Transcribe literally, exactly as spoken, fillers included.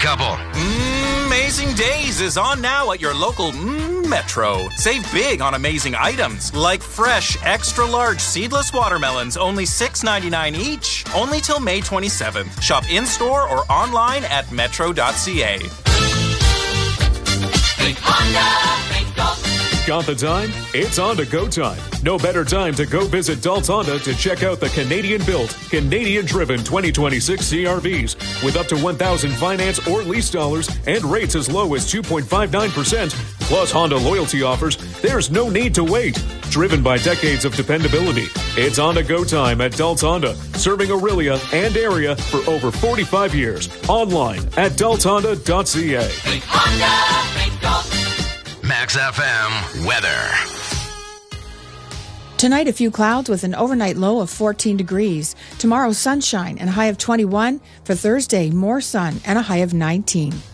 couple. Mm, Amazing Days is on now at your local mm, Metro. Save big on amazing items like fresh, extra-large seedless watermelons, only six ninety-nine each. Only till May twenty-seventh. Shop in-store or online at metro dot c a. Think Honda, think Gulf. Got the time? It's on to go time. No better time to go visit Dalt's Honda to check out the Canadian-built, Canadian-driven twenty twenty-six C R Vs with up to one thousand finance or lease dollars and rates as low as two point five nine percent. Plus Honda loyalty offers. There's no need to wait. Driven by decades of dependability, it's on to go time at Dalt's Honda, serving Orillia and area for over forty-five years. Online at dalt honda dot c a. Think Honda, think Gulf. Max F M weather. Tonight, a few clouds with an overnight low of fourteen degrees. Tomorrow, sunshine and a high of twenty-one. For Thursday, more sun and a high of nineteen.